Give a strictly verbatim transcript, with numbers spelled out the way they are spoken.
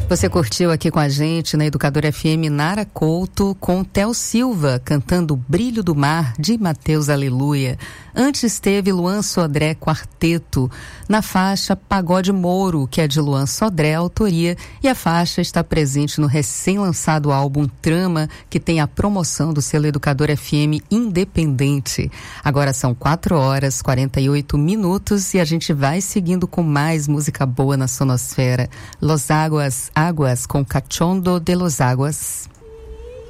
Você curtiu aqui com a gente na Educadora F M Nara Couto com Theo Silva cantando O Brilho do Mar de Mateus Aleluia. Antes teve Luan Sodré Quarteto na faixa Pagode Moro, que é de Luan Sodré, autoria, e a faixa está presente no recém-lançado álbum Trama, que tem a promoção do selo Educadora F M Independente. Agora são quatro horas e quarenta e oito minutos e a gente vai seguindo com mais música boa na sonosfera. Los Aguas Águas com Cachondo de los Aguas.